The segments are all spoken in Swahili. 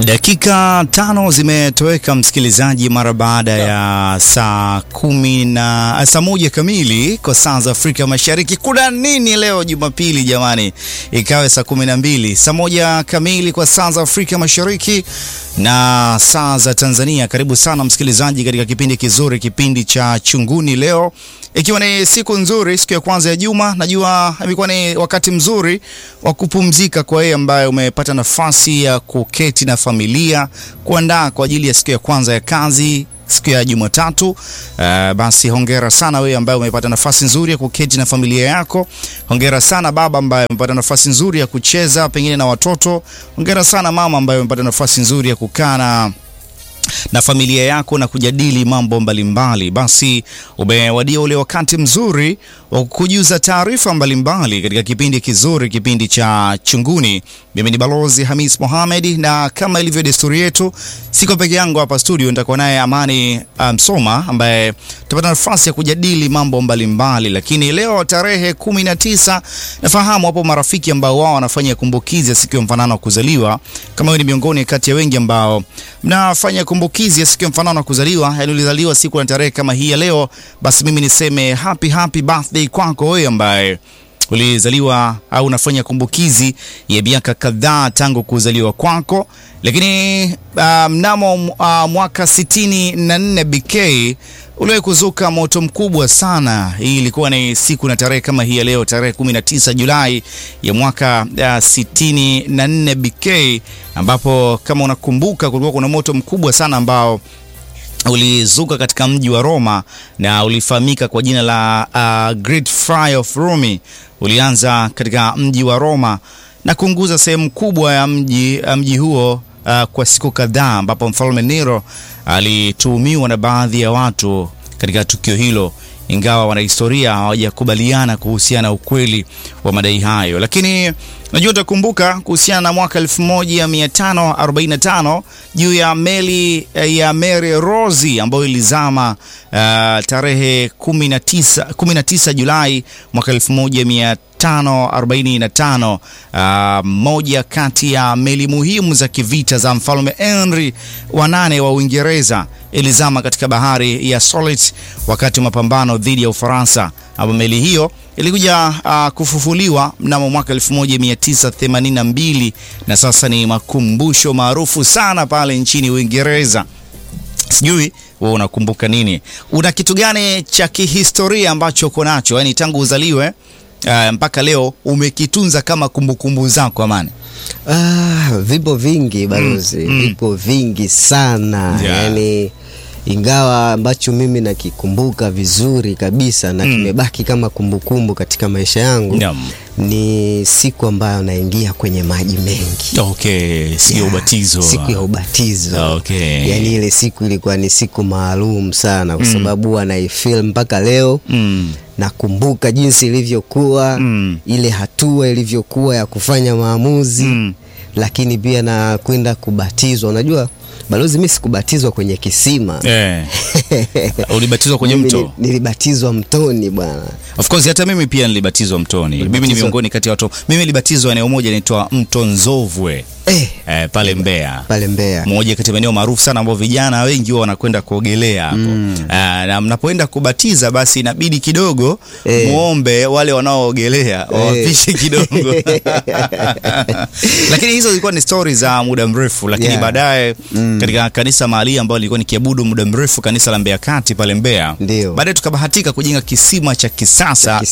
Dakika 5 zimetoweka msikilizaji, mara baada ya saa 1 kamili kwa saa za Afrika Mashariki. Kuna nini leo Jumapili jamani? Ikawe saa 12, saa 1 kamili kwa saa za Afrika Mashariki na saa za Tanzania. Karibu sana msikilizaji katika kipindi kizuri, kipindi cha Chunguni leo. Ikiwa ni siku nzuri, siku ya kwanza ya juma, najua imekuwa ni wakati mzuri wa kupumzika kwa yeye ambaye umepata nafasi ya kuketi na familia, kuandaa kwa ajili ya siku ya kwanza ya kazi, siku ya Jumatatu. Basi hongera sana wewe ambaye umepata nafasi nzuri ya kuketi na familia yako. Hongera sana baba ambaye umepata nafasi nzuri ya kucheza pengine na watoto. Hongera sana mama ambaye umepata nafasi nzuri ya kukaa na familia yako na kujadili mambo mbalimbali. Basi umewadia ule wakati mzuri wa kujuza taarifa mbalimbali katika kipindi kizuri, kipindi cha Chunguni. Mimi ni Balozi Hamis Mohamed, na kama ilivyo desturi yetu, siko peke yangu hapa studio, nitakuwa naye Amani Msoma ambaye tutapata nafasi ya kujadili mambo mbalimbali. Lakini leo tarehe 19, nafahamu hapo marafiki ambao wao wanafanya kumbukizi ya siku ya mfanano wa kuzaliwa. Kama wewe ni miongoni kati ya wengi ambao mnafanya kumbukizi ya siku ya mfanano wa kuzaliwa, yaani ulizaliwa siku na tarehe kama hii ya leo, basi mimi niseme happy birthday kwako wewe ambaye ulizaliwa au unafanya kumbukizi ya miaka kadhaa tangu kuzaliwa kwako. Lakini mnamo mwaka 64 BK uliwahi kuzuka moto mkubwa sana. Hii ilikuwa ni siku na tarehe kama hii ya leo, tarehe 19 Julai ya mwaka 64 BK, ambapo kama unakumbuka kulikuwa kuna moto mkubwa sana ambao ulizuka katika mji wa Roma na ulifahamika kwa jina la Great Fire of Rome. Ulianza katika mji wa Roma na kuunguza sehemu kubwa ya mji huo kwa siku kadhaa, ambapo mfalme Nero alituhumiwa na baadhi ya watu katika tukio hilo, ingawa wanahistoria hawajakubaliana kuhusiana na ukweli wa madai hayo. Lakini najua utakumbuka kuhusiana na mwaka 1545 juu ya meli ya Mary Rose ambayo ilizama tarehe 19 Julai mwaka 1545. Moja kati ya meli muhimu za kivita za mfalme Henry wa 8 wa Uingereza ilizama katika bahari ya Solent wakati wa mapambano dhidi ya Ufaransa, ambapo meli hiyo ilikuja kufufuliwa mnamo mwaka 1982 na sasa ni makumbusho maarufu sana pale nchini Uingereza. Sijui wewe unakumbuka nini? Una kitu gani cha kihistoria ambacho uko nacho, yani tangu uzaliwe mpaka leo umekitunza kama kumbukumbu zako, Amani? Vipo vingi Balozi, vipo vingi sana. Yani ingawa ambacho mimi nakikumbuka vizuri kabisa na kimebaki kama kumbukumbu katika maisha yangu, ni siku ambayo naingia kwenye maji mengi. Okay, siku ya ubatizo. Siku ya ubatizo. Okay. Yani ile siku ilikuwa ni siku maalum sana kwa sababu anaifeel mpaka leo. Nakumbuka jinsi ilivyokuwa, ile hatua ilivyokuwa ya kufanya maamuzi, lakini pia na kwenda kubatizwa. Unajua Balozi, mimi sikubatizwa kwenye kisima. Ulibatizwa kwenye mto? Nilibatizwa mtoni bwana. Of course hata mimi pia nilibatizwa mtoni. Mimi ni miongoni kati ya watu. Mimi nilibatizwa eneo moja inaitwa Mto Nzovwe. Pale Mbeya. Moja kati ya maeneo maarufu sana ambapo vijana wengi wanakwenda kuogelea hapo. Na mnapoenda kubatiza basi inabidi kidogo muombe wale wanaoogelea wapishe kidogo. Lakini hizo zilikuwa ni stories za muda mrefu, lakini baadaye katika kanisa mahali ambalo lilikuwa nikiabudu muda mrefu, kanisa la Mbeya Kati pale Mbeya, baadaye tukabahatika kujenga kisima cha kisasa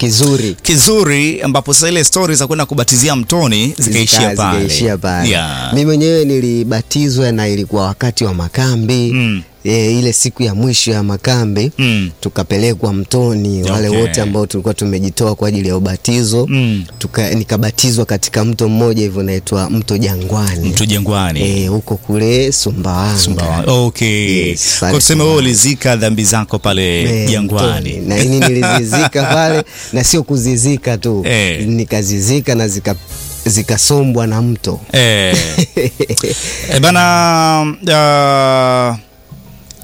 kizuri ambapo sasa ile stories za kwenda kubatizia mtoni zikaishia pale. Mimi mwenyewe nilibatizwa na ilikuwa wakati wa makambi. Ile siku ya mwisho ya makambi tukapelekwa mtoni, wale wote ambao tulikuwa tumejitoa kwa ajili ya ubatizo. Nikabatizwa katika mto mmoja hivyo unaitwa Mto Jangwani. Huko kule Sumbawanga. Okay. Kwa kusema wewe ulizika dhambi zako pale Jangwani. Na nini nilizizika pale, na sio kuzizika tu. Nikazizika na zikasombwa na mto.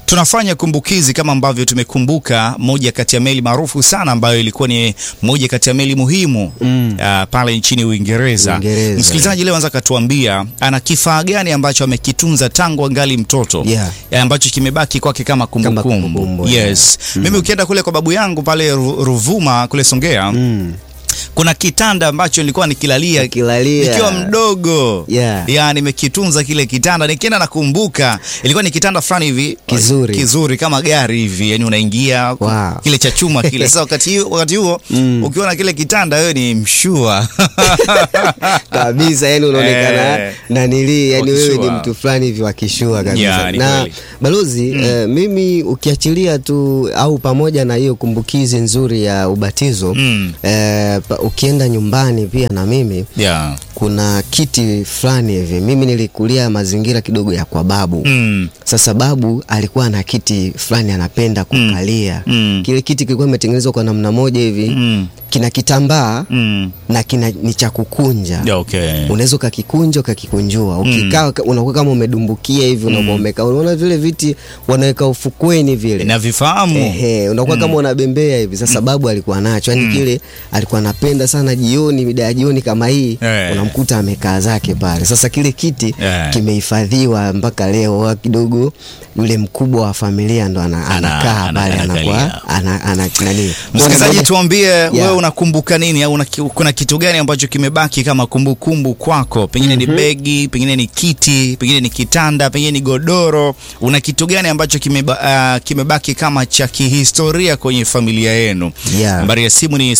tunafanya kumbukizi kama ambavyo tumekumbuka moja kati ya meli maarufu sana ambayo ilikuwa ni moja kati ya meli muhimu pale nchini Uingereza. Msikilizaji leo anza katuambia ana kifaa gani ambacho amekitunza tangu angali mtoto, ambacho kimebaki kwake kama kumbukumbu. Yes. Mimi ukienda kule kwa babu yangu pale Ruvuma kule Songea, kuna kitanda ambacho nilikuwa nikilalia nikiwa mdogo. Nimekitunza kile kitanda. Nikienda nakumbuka ilikuwa ni kitanda fulani hivi kizuri kama gari hivi. Yani unaingia kile cha chuma kile. Sasa wakati huo ukiona kile kitanda wewe ni mshua. Kabisa, yani unaonekana yani wewe ni mtu fulani hivi wa kishua kabisa. Na balozi, mimi ukiachilia tu au pamoja na hiyo kumbukizi nzuri ya ubatizo, ukienda nyumbani pia na mimi kuna kiti fulani hivi. Mimi nilikulia mazingira kidogo ya kwa babu. Sasa babu alikuwa na kiti fulani anapenda kukalia. Kile kiti kilikuwa kimetengenezwa kwa namna moja hivi. Kina kitambaa na ni cha kukunja. Unaweza ukakikunja ukakikunjua. Ukikaa unakuwa kama umedumbukia hivi, unapoomeka. Unaona vile viti wanaweka ufukweni vile. Na vifahamu. Unakuwa kama unabembea hivi. Sasa babu alikuwa nacho. Yani kile alikuwa anapenda sana jioni, mida ya jioni kama hii, unamkuta amekaa zake pale. Sasa kile kiti kimehifadhiwa mpaka leo. Kidogo yule mkubwa wa familia ndo anakaa pale, anakuwa nani. Msikilizaji, tuambie wewe unakumbuka nini, au kuna kitu gani ambacho kimebaki kama kumbukumbu kwako? Pengine ni begi, pengine ni kiti, pengine ni kitanda, pengine ni godoro. Una kitu gani ambacho kimebaki kama cha kihistoria kwenye familia yenu? Nambari ya simu ni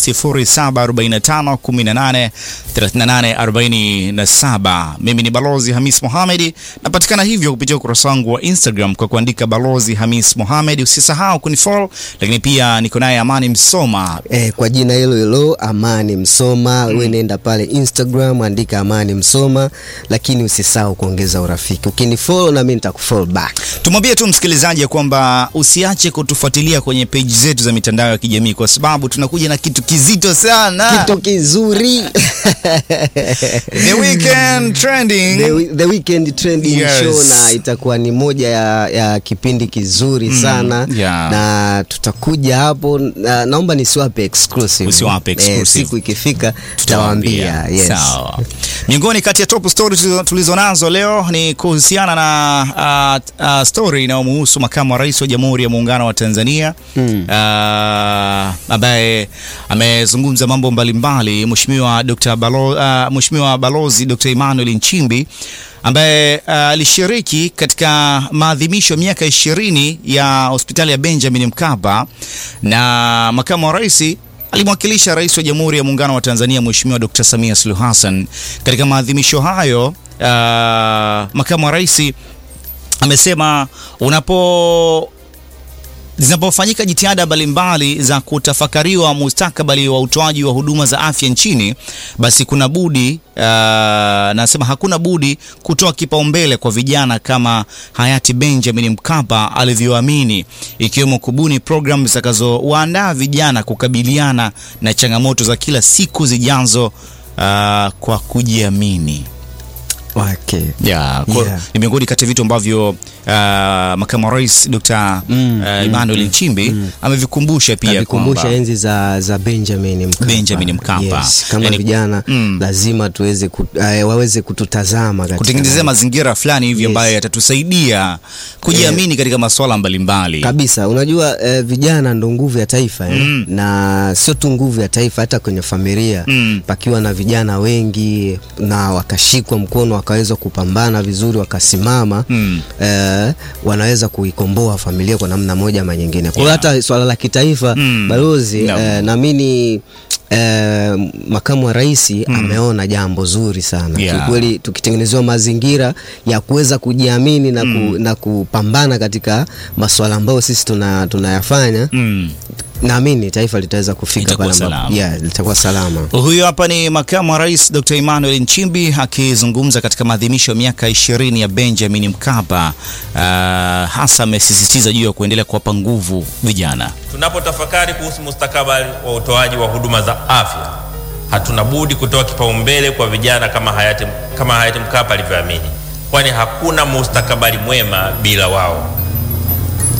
0745183847. Mimi ni Balozi Hamis Mohamed. Napatikana hivyo kupitia ukurasa wangu wa Instagram kwa kuandika Balozi Hamis Mohamed. Usisahau kunifollow, lakini pia niko naye Amani Msoma. Kwa jina hilo Amani Msoma. Wewe nenda pale Instagram andika Amani Msoma, lakini usisahau kuongeza urafiki. Ukinifollow na mimi nitakufollow back. Tumwambie tu msikilizaji kwamba usiache kutufuatilia kwenye page zetu za mitandao ya kijamii, kwa sababu tunakuja na kitu kizito sana, kitu kizuri. The Weekend Trending. The Weekend Trending show, na itakuwa ni moja ya kipindi kizuri sana. Na tutakuja hapo, naomba nisiwape exclusive. Siku ikifika tutawaambia. Sawa. Miongoni kati ya top stories tulizonazo leo ni kuhusiana na story inayomhusu makamu wa rais wa Jamhuri ya Muungano wa Tanzania, ambaye amezungumza mambo mbalimbali. Mheshimiwa Balozi Dr. Emmanuel Nchimbi, ambaye alishiriki katika maadhimisho ya miaka 20 ya hospitali ya Benjamin Mkapa, na makamu wa rais alimwakilisha rais wa Jamhuri ya Muungano wa Tanzania Mheshimiwa Dr. Samia Suluhu Hassan katika maadhimisho hayo. Makamu wa rais amesema zinapofanyika jitihada mbalimbali za kutafakariwa mustakabali wa utoaji wa huduma za afya nchini, basi kuna budi, nasema hakuna budi kutoa kipaumbele kwa vijana kama hayati Benjamin Mkapa alivyoamini, ikiwemo kubuni program zitakazowaandaa vijana kukabiliana na changamoto za kila siku zijazo kwa kujiamini. Ni miongoni kati ya vitu ambavyo makamu wa rais Dr. Emmanuel Nchimbi amevikumbusha pia, kwamba enzi za Benjamin Mkapa. Kama vijana lazima waweze kututazama katika kutengenezea mazingira fulani hivi ambayo yatatusaidia kujiamini katika masuala mbalimbali. Kabisa, unajua vijana ndo nguvu ya taifa, na sio tu nguvu ya taifa, hata kwenye familia pakiwa na vijana wengi na wakashikwa mkono wakaweza kupambana vizuri, wakasimama, wanaweza kuikomboa familia kwa namna moja ama nyingine. Kwa hiyo hata swala la kitaifa, balozi, naamini makamu wa rais ameona jambo zuri sana. Kiukweli tukitengenezewa mazingira ya kuweza kujiamini na kupambana katika masuala ambayo sisi tunayafanya, naamini taifa litaweza kufika pale ambapo litakuwa salama. Huyo hapa ni makamu wa rais Dr. Emmanuel Nchimbi akizungumza katika maadhimisho ya miaka 20 ya Benjamin Mkapa. Hasa amesisitiza juu ya kuendelea kuwapa nguvu vijana. Tunapotafakari kuhusu mustakabali wa utoaji wa huduma za afya, hatuna budi kutoa kipaumbele kwa vijana kama hayati Mkapa alivyoamini, kwani hakuna mustakabali mwema bila wao.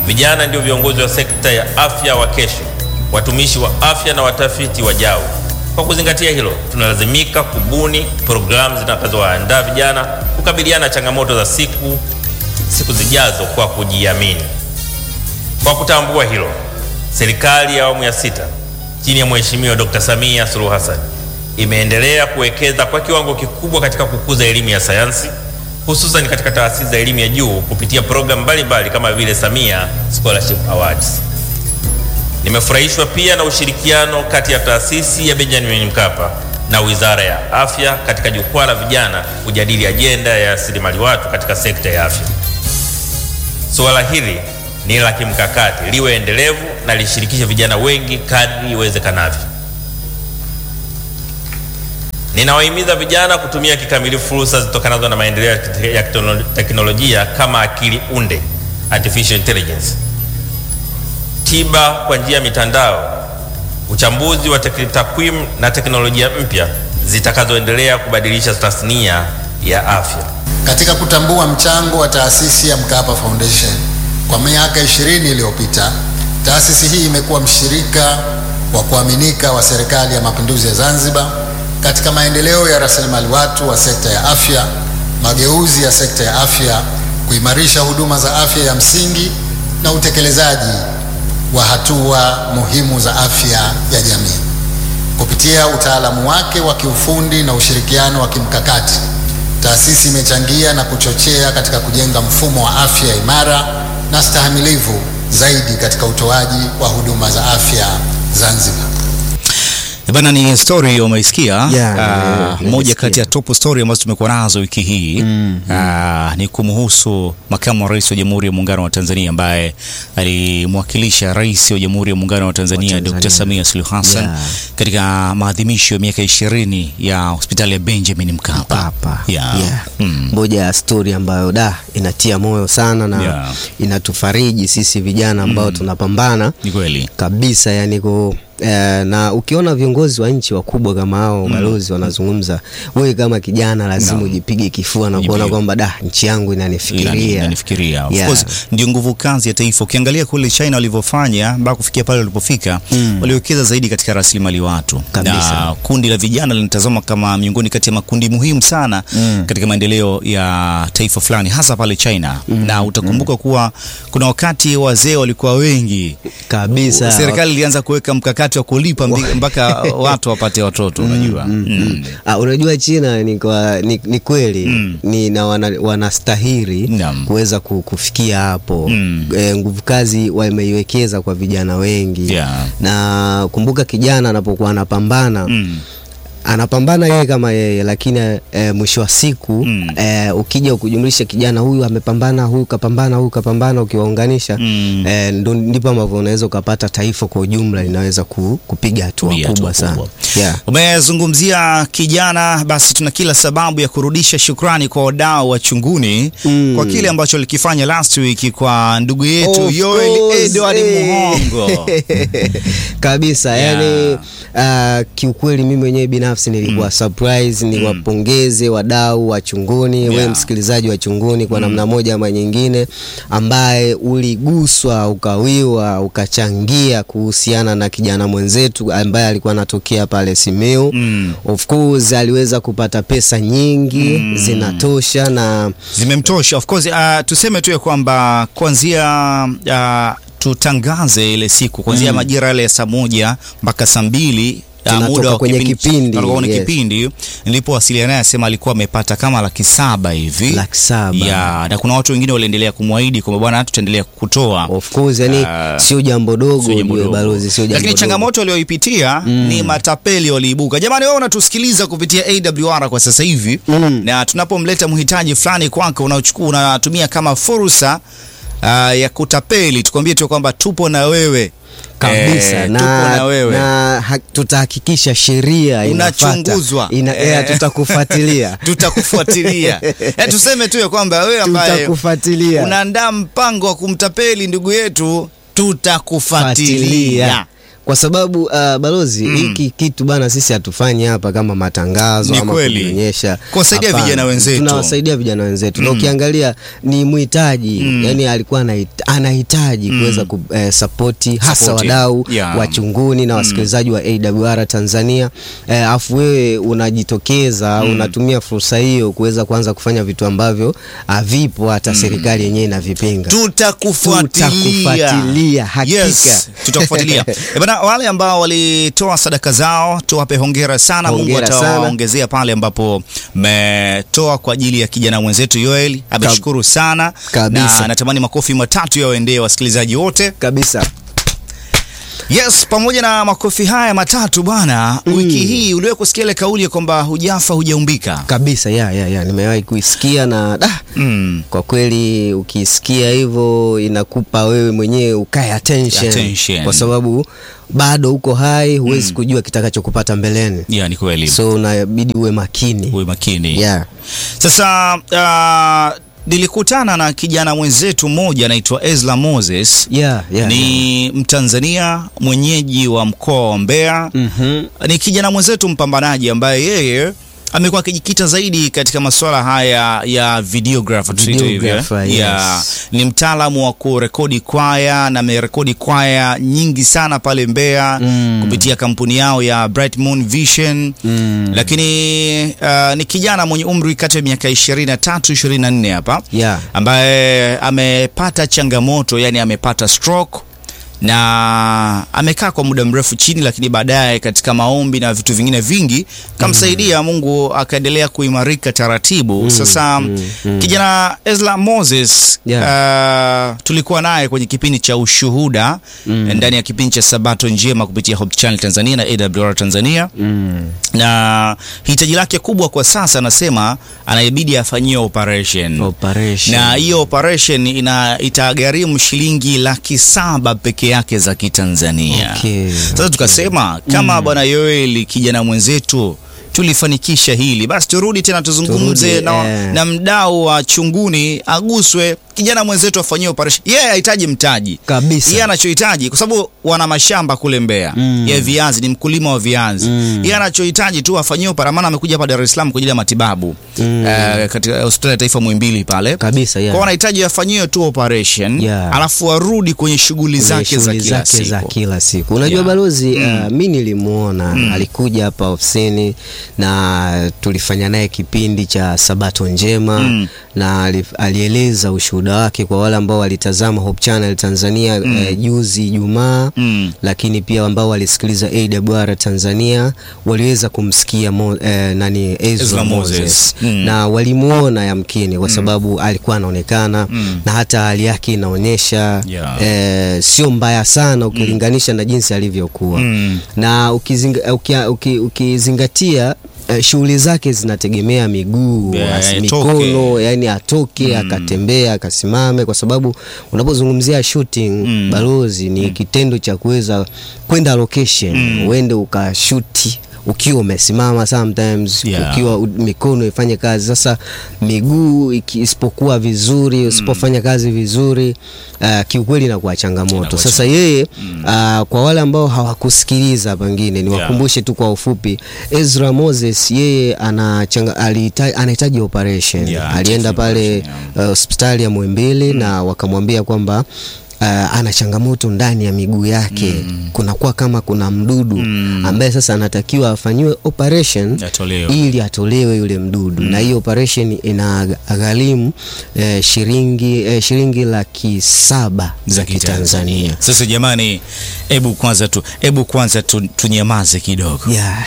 Vijana ndio viongozi wa sekta ya afya wa kesho, watumishi wa afya na watafiti wajao. Kwa kuzingatia hilo, tunalazimika kubuni programu zitakazowaandaa vijana kukabiliana na changamoto za siku zijazo kwa kujiamini. Kwa kutambua hilo, serikali ya awamu ya 6 chini ya Mheshimiwa Dr. Samia Suluhu Hassan imeendelea kuwekeza kwa kiwango kikubwa katika kukuza elimu ya sayansi, hususan katika taasisi za elimu ya juu kupitia programu mbalimbali kama vile Samia Scholarship Awards. Nimefurahishwa pia na ushirikiano kati ya taasisi ya Benjamin Mkapa na Wizara ya Afya katika jukwaa la vijana kujadili ajenda ya rasilimali watu katika sekta ya afya. Suala hili ni la kimkakati, liwe endelevu na lishirikishe vijana wengi kadri iwezekanavyo. Ninawahimiza vijana kutumia kikamilifu fursa zitokanazo na maendeleo ya teknolojia kama akili unde, artificial intelligence, tiba kwa njia ya mitandao, uchambuzi wa takwimu na teknolojia mpya zitakazoendelea kubadilisha tasnia ya afya. Katika kutambua mchango wa taasisi ya Mkapa Foundation kwa miaka 20 iliyopita, taasisi hii imekuwa mshirika wa kuaminika wa Serikali ya Mapinduzi ya Zanzibar katika maendeleo ya rasilimali watu wa sekta ya afya, mageuzi ya sekta ya afya, kuimarisha huduma za afya ya msingi na utekelezaji wa hatua muhimu za afya ya jamii. Kupitia utaalamu wake wa kiufundi na ushirikiano wa kimkakati, taasisi imechangia na kuchochea katika kujenga mfumo wa afya imara na stahimilivu zaidi katika utoaji wa huduma za afya Zanzibar. Bana, ni story umeisikia. Moja kati ya top story ambazo tumekuwa nazo wiki hii ni kumhusu makamu wa rais wa Jamhuri ya Muungano wa Tanzania ambaye alimwakilisha rais wa Jamhuri ya Muungano wa Tanzania Dr. Samia Suluhu Hassan katika maadhimisho ya miaka 20 ya hospitali ya Benjamin Mkapa. Moja ya story ambayo inatia moyo sana na inatufariji sisi vijana ambao tunapambana. Ni kweli kabisa, yani na ukiona viongozi wa nchi wakubwa kama hao balozi wanazungumza, wewe kama kijana lazima ujipige kifua na kuona kwamba nchi yangu inanifikiria. Of course ndio nguvu kazi ya taifa. Ukiangalia kule China walivyofanya mpaka kufikia pale walipofika, waliwekeza zaidi katika rasilimali watu kabisa. Na kundi la vijana linatazama kama miongoni kati ya makundi muhimu sana katika maendeleo ya taifa fulani, hasa pale China. Na utakumbuka kuwa kuna wakati wazee walikuwa wengi kabisa, serikali ilianza kuweka mkakati wa kulipa mpaka watu wapate watoto. Unajua unajua China ni kweli na wanastahili kuweza kufikia hapo. Nguvu kazi wameiwekeza kwa vijana wengi. Na kumbuka kijana anapokuwa anapambana yeye kama yeye, lakini mwisho wa siku ukija kujumlisha kijana huyu amepambana, huyu kapambana, ukiwaunganisha ndipo ambavyo unaweza ukapata taifa kwa ujumla linaweza kupiga hatua kubwa sana. Umezungumzia kijana, basi tuna kila sababu ya kurudisha shukrani kwa wadau wa Chunguni kwa kile ambacho alikifanya last week kwa ndugu yetu Yoel Edward Muhongo. Kabisa, yani kiukweli mimi mwenyewe binafsi nilikuwa surprise. Niwapongeze wadau wa Chunguni, wewe msikilizaji wa Chunguni kwa namna moja ama nyingine, ambaye uliguswa, ukawiwa, ukachangia kuhusiana na kijana mwenzetu ambaye alikuwa anatokea pale Simiyu. Of course aliweza kupata pesa nyingi, zinatosha na zimemtosha. Of course tuseme tu kwamba kuanzia tutangaze ile siku kuanzia majira yale ya saa 1 mpaka saa 2 muda wa kwenye kipindi nilipowasiliana naye asema alikuwa amepata kama 700,000 hivi. 700,000. Na kuna watu wengine waliendelea kumwahidi kwamba bwana tutaendelea kutoa. Of course, yani sio jambo dogo ndio balozi, sio jambo dogo. Lakini changamoto walioipitia ni matapeli waliibuka. Jamani, wewe unatusikiliza kupitia AWR kwa sasa hivi na tunapomleta mhitaji fulani kwako unatumia kama fursa ya kutapeli, tukwambie tu kwamba tupo na wewe kabisa. Na tutahakikisha sheria inachunguzwa, tutakufuatilia. Tutakufuatilia. Tuseme tu kwamba wewe ambaye unaandaa mpango wa kumtapeli ndugu yetu, tutakufuatilia. kwa sababu balozi hiki kitu bana sisi hatufanyi hapa kama matangazo ama kuonyesha kuwasaidia vijana wenzetu. Tunawasaidia vijana wenzetu. Na ukiangalia ni mhitaji, yani alikuwa anahitaji kuweza support hasa wadau wa Chunguni na wasikilizaji wa AWR Tanzania. Afu wewe unajitokeza unatumia fursa hiyo kuweza kuanza kufanya vitu ambavyo havipo hata serikali yenyewe inavipinga. Tutakufuatilia hakika. Yes, tutakufuatilia. Bwana, wale ambao walitoa sadaka zao tuwape hongera sana. Mungu atawaongezea pale ambapo mmetoa kwa ajili ya kijana mwenzetu Yoel. Abashukuru sana kabisa. Na natamani makofi matatu yawaendee wasikilizaji wote kabisa. Yes, pamoja na makofi haya matatu bwana, wiki hii uliwe kusikia ile kauli ya kwamba hujafa hujaumbika. Kabisa, nimewahi kuisikia na kwa kweli ukisikia hivyo inakupa wewe mwenyewe ukae attention. Kwa sababu bado uko hai, huwezi kujua kitakachokupata mbeleni. Ni kweli. So unabidi uwe makini. Sasa nilikutana na kijana mwenzetu mmoja anaitwa Ezra Moses. Ni Mtanzania mwenyeji wa mkoa wa Mbeya. Ni kijana mwenzetu mpambanaji ambaye yeye amekuwa akijikita zaidi katika masuala haya ya videographer. Ni mtaalamu wa kurekodi kwaya na amerekodi kwaya nyingi sana pale Mbeya kupitia kampuni yao ya Bright Moon Vision. Lakini ni kijana mwenye umri kati ya miaka 23-24 hapa, ambaye amepata changamoto, yani amepata stroke na amekaa kwa muda mrefu chini, lakini baadaye katika maombi na vitu vingine vingi kamsaidia Mungu akaendelea kuimarika taratibu. Sasa kijana Ezra Moses tulikuwa naye kwenye kipindi cha ushuhuda ndani ya kipindi cha Sabato Njema kupitia Hope Channel Tanzania na AWR Tanzania. Na hitaji lake kubwa kwa sasa anasema anabidi afanyiwe operation. Na hiyo operation itagharimu shilingi 700,000 peke yake za Kitanzania. Sasa tukasema kama bwana Yoel kijana mwenzetu tulifanikisha hili, basi turudi tena tuzungumze na mdau wa Chunguni aguswe, kijana mwenzetu afanyie operation. Yeye hahitaji mtaji kabisa. Yeye anachohitaji, kwa sababu wana mashamba kule Mbeya ya viazi, ni mkulima wa viazi. Yeye anachohitaji tu afanyie operation, maana amekuja hapa Dar es Salaam kwa ajili ya matibabu katika hospitali ya taifa Muhimbili pale kabisa. Kwa anahitaji afanyie tu operation, alafu arudi kwenye shughuli zake za kila siku. Unajua balozi, mimi nilimuona alikuja hapa ofisini na tulifanya naye kipindi cha Sabato Njema na alieleza ushuhuda wake kwa wale ambao walitazama Hope Channel Tanzania juzi Ijumaa, lakini pia ambao walisikiliza AWR Tanzania waliweza kumsikia Ezra Moses. Na walimuona yamkini kwa sababu alikuwa anaonekana na hata hali yake inaonyesha sio mbaya sana ukilinganisha na jinsi alivyokuwa. Na ukizingatia shughuli zake zinategemea miguu, mikono, yani atoke akatembea akasimame, kwa sababu unapozungumzia shooting balozi ni kitendo cha kuweza kwenda location, uende ukashuti ukiwa umesimama, sometimes ukiwa mikono ifanye kazi. Sasa miguu isipokuwa vizuri, usipofanya kazi vizuri, kiukweli inakuwa changamoto. Sasa yeye kwa wale ambao hawakusikiliza pengine niwakumbushe tu kwa ufupi, Ezra Moses yeye anahitaji operation. Alienda pale hospitali ya Muhimbili na wakamwambia kwamba ana changamoto ndani ya miguu yake. Kunakuwa kama kuna mdudu ambaye sasa anatakiwa afanyiwe operation ili atolewe yule mdudu. Na hiyo operation inagharimu shilingi 700,000 za Kitanzania. Sasa jamani, hebu kwanza tunyamaze kidogo.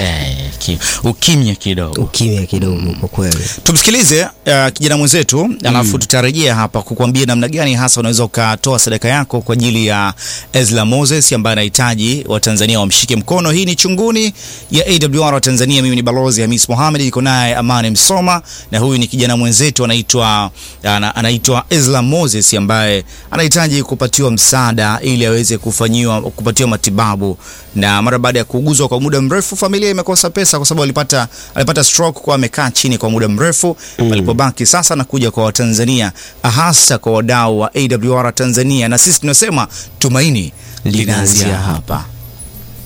Ukimya kidogo kwa kweli. Tumsikilize kijana mwenzetu, alafu tutarejea hapa kukuambia namna gani hasa unaweza ukatoa sadaka yako kwa ajili ya Ezra Moses ambaye anahitaji Watanzania wamshike mkono. Hii ni Chunguni ya AWR Tanzania. Mimi ni Balozi Hamis Mohamed, niko naye Amani Msoma, na huyu ni kijana mwenzetu anaitwa Ezra Moses ambaye anahitaji kupatiwa msaada ili aweze kupatiwa matibabu. Na mara baada ya kuuguzwa kwa muda mrefu, familia imekosa pesa kwa sababu alipata stroke, kwa amekaa chini kwa muda mrefu. Alipobaki sasa na kuja kwa Watanzania, hasa kwa wadau wa AWR Tanzania, na sisi tunasema tumaini linaanzia hapa.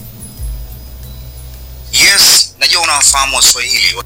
tunafahamu Waswahili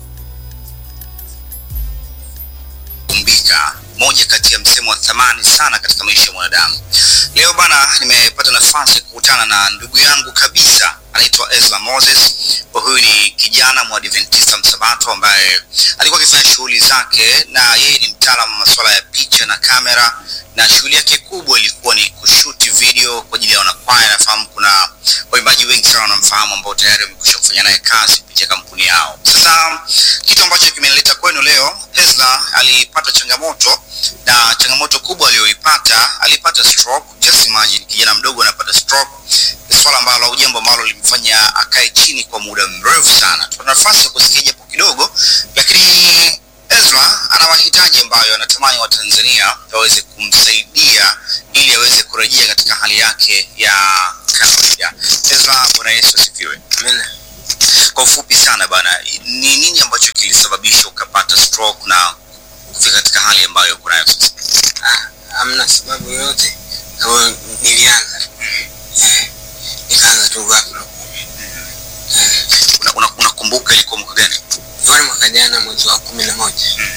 kumbika, moja kati ya msemo wa thamani sana katika maisha ya mwanadamu. Leo bana, nimepata nafasi ya kukutana na ndugu yangu kabisa, anaitwa Ezra Moses. Huyu ni kijana mwadventista msabato ambaye alikuwa akifanya shughuli zake, na yeye ni mtaalamu wa masuala ya picha na kamera, na shughuli yake kubwa ilikuwa ni kushuti video kwa ajili ya wanakwaya. Nafahamu kuna waimbaji wengi sana wanamfahamu ambao tayari wamekwisha kufanya naye kazi kupitia kampuni yao. Sasa kitu ambacho kimenileta kwenu leo, Ezra alipata changamoto, na changamoto kubwa aliyoipata, alipata stroke. Just imagine kijana mdogo anapata stroke, swala ambalo jambo ambalo limfanya akae chini kwa muda mrefu sana. Tuna nafasi ya kusikia japo kidogo, lakini Ezra ana mahitaji ambayo anatamani Watanzania waweze kumsaidia ili aweze kurejea katika hali yake ya kawaida. Ezra, Bwana Yesu asifiwe. Amen. Kwa ufupi sana bana, ni nini ambacho kilisababisha ukapata stroke na kufika katika hali ambayo uko nayo sasa? Hamna sababu yoyote. Kwa nilianza. Nikaanza tu ghafla. Unakumbuka ilikuwa mwaka gani? Ni mwaka jana mwezi wa 11.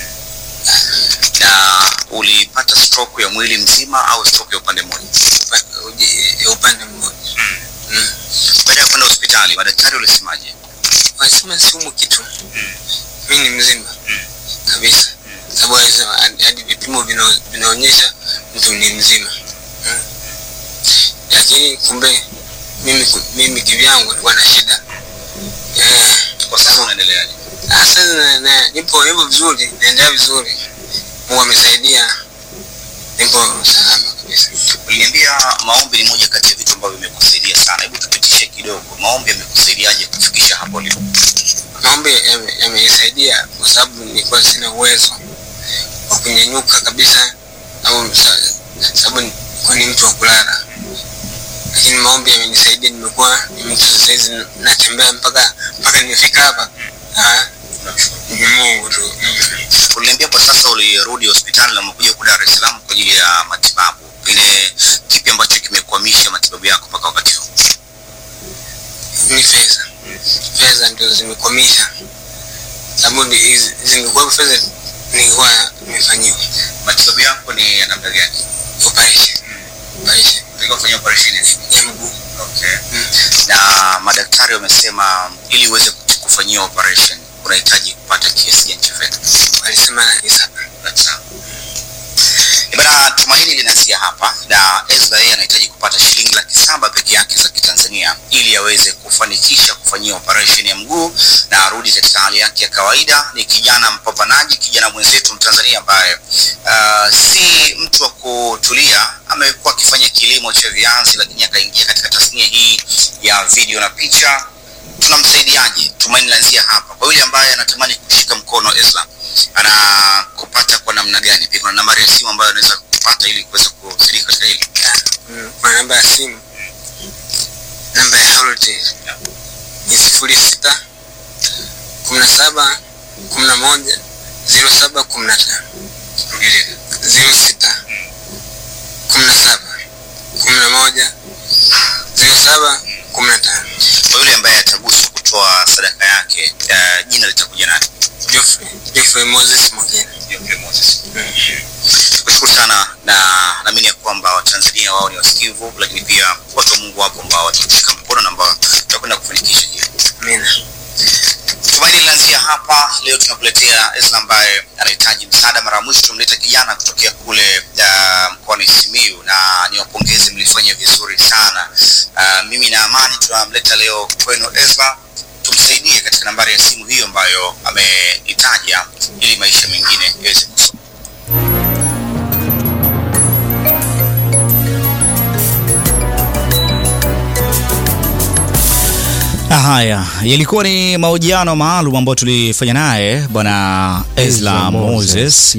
Na ulipata stroke ya mwili mzima au stroke ya upande mmoja? Ya upande mmoja. Baada ya kwenda hospitali, madaktari walisemaje? Wasema siumu kitu. Mimi ni mzima kabisa. Sababu hadi vipimo vinaonyesha mtu ni mzima. Lakini kumbe mimi kivyangu nilikuwa na shida. Kwa sasa unaendeleaje? Sasa nipo vizuri, naendelea vizuri. Mungu amesaidia. Nipo salama kabisa. Uliniambia maombi ni moja kati ya vitu ambavyo vimekusaidia sana. Hebu tupitishe kidogo. Maombi yamekusaidiaje kufikisha hapo ulipo? Maombi yamenisaidia kwa sababu nilikuwa sina uwezo wa kunyanyuka kabisa, au sababu nilikuwa ni mtu wa kulala. Lakini maombi yamenisaidia, nimekuwa mtu sasa hivi natembea mpaka nimefika hapa. Mungu tu. Uliniambia kwa sasa ulirudi hospitali na umekuja kwa Dar es Salaam kwa ajili ya matibabu. Ile kipi ambacho kimekwamisha matibabu yako mpaka wakati huu? Ni fedha. Fedha ndio zimekwamisha. Sababu zingekuwa fedha ningekuwa nimefanyiwa. Matibabu yako ni ya namna gani? Operation. Ulikuwa kufanya operation ya mguu. Okay. Na madaktari wamesema ili uweze kufanyia operation unahitaji kupata kiasi gani cha fedha? Walisema ni sawa. Bana, tumaini linaanzia hapa, na Ezra yeye anahitaji kupata shilingi 700,000 peke yake za Kitanzania ili aweze kufanikisha kufanyia operation ya mguu na arudi katika hali yake ya kawaida. Ni kijana mpambanaji, kijana mwenzetu Mtanzania ambaye si mtu wa kutulia. Amekuwa akifanya kilimo cha viazi, lakini akaingia katika tasnia hii ya video na picha. Tunamsaidiaje? Tumaini linaanzia hapa. Kwa yule ambaye anatamani kushika mkono Ezra, anakupata kwa namna gani? Pia kuna nambari ya simu ambayo anaweza kupata ili kuweza kusaidia katika hili. Kwa namba ya simu, namba ya Harold ni 06 17 11 07 15. 06 17 11 07 15. Kwa yule ambaye ataguswa kutoa sadaka yake, jina litakuja nani? Geoffrey Moses Mugeni. Geoffrey Moses. Kushukuru sana, na naamini ya kwamba Watanzania wao ni wasikivu, lakini pia watu wa Mungu wapo ambao watatushika mkono na ambao tutakwenda kufanikisha hiyo. Amina. Tumaini linaanzia hapa. Leo tunakuletea Ezra ambaye anahitaji msaada. Mara mwisho tumleta kijana kutokea kule mkoani Simiyu, na niwapongeze, mlifanya vizuri sana. Mimi na Amani tunamleta leo kwenu Ezra, tumsaidie katika nambari ya simu hiyo ambayo ameitaja ili maisha mengine yaweze kusonga. Haya, yalikuwa ni mahojiano maalum ambayo tulifanya naye bwana Ezra Moses.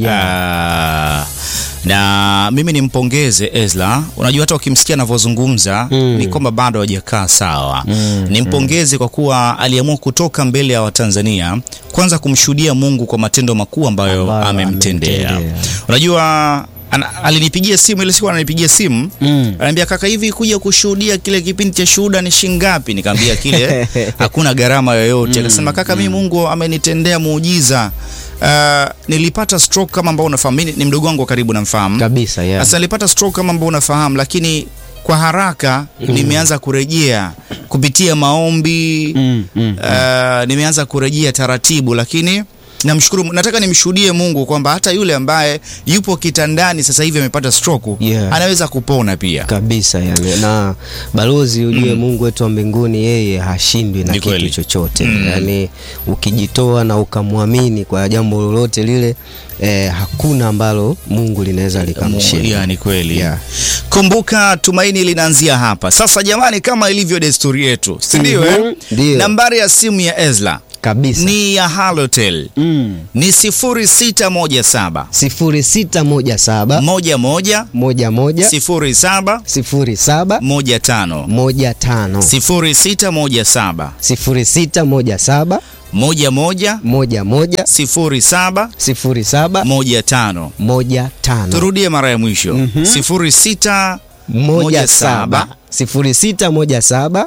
Na mimi nimpongeze Ezra. Unajua hata ukimsikia anavyozungumza ni kwamba bado hajakaa sawa. Nimpongeze kwa kuwa aliamua kutoka mbele ya Watanzania kwanza kumshuhudia Mungu kwa matendo makuu ambayo amemtendea. Unajua alinipigia simu ile siku, ananipigia simu ananiambia, kaka, hivi kuja kushuhudia kile kipindi cha Shuhuda ni shingapi? Nikamwambia kile hakuna gharama yoyote. Akasema, kaka, mimi Mungu amenitendea muujiza. Nilipata stroke kama ambao unafahamu, ni mdogo wangu karibu namfahamu kabisa. Yeah. Sasa nilipata stroke kama ambao unafahamu, lakini kwa haraka nimeanza kurejea kupitia maombi. Nimeanza kurejea taratibu, lakini namshukuru, nataka nimshuhudie Mungu kwamba hata yule ambaye yupo kitandani sasa hivi amepata stroke, anaweza kupona pia. Kabisa yani. Na balozi, ujue Mungu wetu wa mbinguni yeye hashindwi na kitu chochote. Yani ukijitoa na ukamwamini kwa jambo lolote lile, hakuna ambalo Mungu linaweza likamshinda. Ni kweli. Kumbuka, tumaini linaanzia hapa. Sasa jamani, kama ilivyo desturi yetu, si ndio? Nambari ya simu ya Ezra kabisa ni ya Halotel. Ni 0617 0617 11 07 07 15 15 0617 0617 11 07 15 15. Turudie mara ya mwisho. 0617 0617 11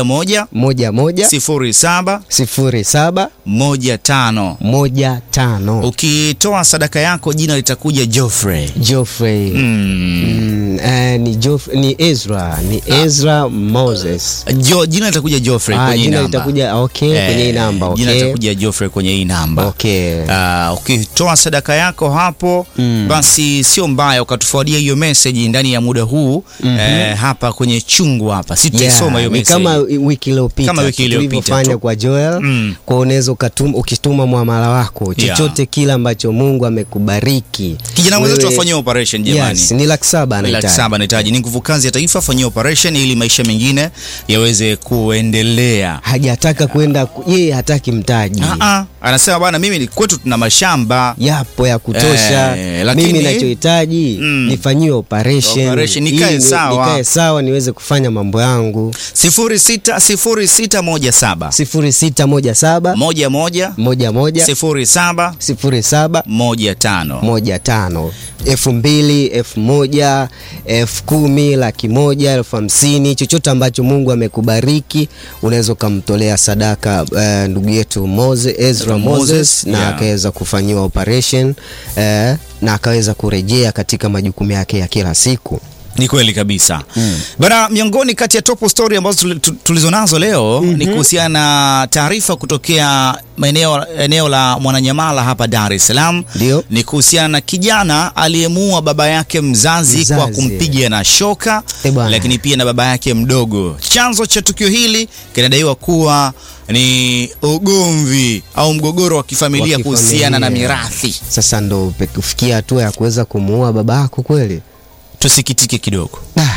07 15. Ukitoa sadaka yako jina litakuja Geoffrey. Ni Ezra, Ezra Moses. Jina litakuja Geoffrey kwenye jina namba. litakuja kwenye hii namba. Jina litakuja Geoffrey kwenye hii namba. Ukitoa sadaka yako hapo, basi sio mbaya ukatufuadia hiyo message ndani ya muda huu hapa kwenye chungu hapa. Sitasoma hiyo message. Kama wiki iliyopita tulivyofanya kwa Joel. Kwa unaweza ukituma muamala wako chochote kile ambacho Mungu amekubariki. Kijana mwenzetu afanyie operation jamani. Ni 700,000 anahitaji. Ni nguvu kazi ya taifa, afanyie operation ili maisha mengine yaweze kuendelea. Hajataka kwenda, yeye hataki mtaji. Anasema bwana, mimi kwetu tuna mashamba yapo ya kutosha. Mimi ninachohitaji nifanyiwe operation nikae sawa niweze kufanya mambo yangu. 0617 11 07 15 2,000, 1,000, 10,000, 100,000, 50,000, chochote ambacho Mungu amekubariki unaweza kumtolea sadaka ndugu yetu Ezra Moses na akaweza kufanyiwa operation na akaweza kurejea katika majukumu yake ya kila siku. Ni kweli kabisa. Bana, miongoni kati ya top story ambazo tulizonazo leo ni kuhusiana na taarifa kutokea eneo la Mwananyamala hapa Dar es Salaam. Ni kuhusiana na kijana aliyemuua baba yake mzazi kwa kumpiga na shoka, lakini pia na baba yake mdogo. Chanzo cha tukio hili kinadaiwa kuwa ni ugomvi au mgogoro wa kifamilia kuhusiana na mirathi. Sasa ndo kufikia hatua ya kuweza kumuua baba yako kweli? Tusikitike kidogo.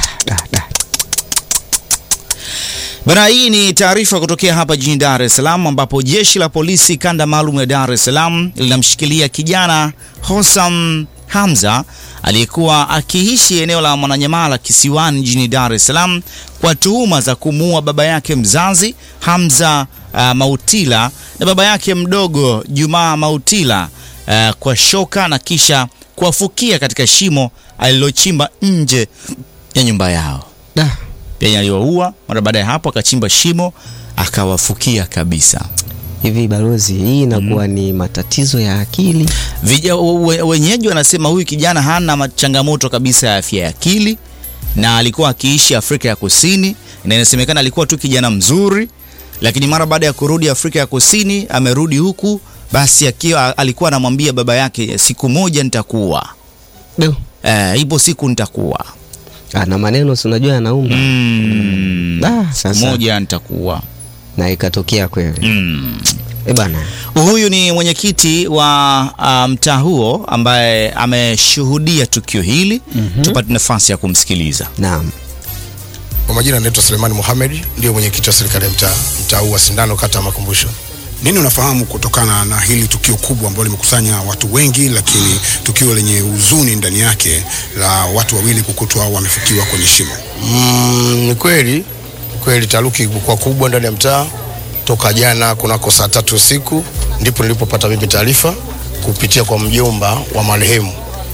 Bana, hii ni taarifa kutokea hapa jijini Dar es Salaam, ambapo jeshi la polisi kanda maalum ya Dar es Salaam linamshikilia kijana Hossam Hamza aliyekuwa akiishi eneo la Mwananyamala Kisiwani jijini Dar es Salaam kwa tuhuma za kumuua baba yake mzazi Hamza Mautila na baba yake mdogo Jumaa Mautila kwa shoka na kisha kuwafukia katika shimo alilochimba nje ya nyumba yao. Pia aliwaua, mara baada ya hapo akachimba shimo akawafukia kabisa. Hivi balozi, hii inakuwa ni matatizo ya akili? Wenyeji wanasema huyu kijana hana changamoto kabisa ya afya ya akili na alikuwa akiishi Afrika ya Kusini, na inasemekana alikuwa tu kijana mzuri, lakini mara baada ya kurudi Afrika ya Kusini amerudi huku, basi alikuwa anamwambia baba yake, siku moja nitakuwa. Ipo siku nitakuwa. Na maneno si unajua yanaumba. Siku moja nitakuwa. Na ikatokea kweli. Bana. Huyu ni mwenyekiti wa mtaa huo ambaye ameshuhudia tukio hili. Tupate nafasi ya kumsikiliza. Naam. Kwa majina naitwa Suleiman Mohamed, ndio mwenyekiti wa serikali ya mtaa wa Sindano, kata ya Makumbusho. Nini unafahamu kutokana na hili tukio kubwa ambalo limekusanya watu wengi, lakini tukio lenye huzuni ndani yake la watu wawili kukutwa wamefukiwa kwenye shimo? Ni kweli taharuki ilikuwa kubwa ndani ya mtaa toka jana kunako saa 3 usiku, ndipo nilipopata mimi taarifa kupitia kwa mjomba wa marehemu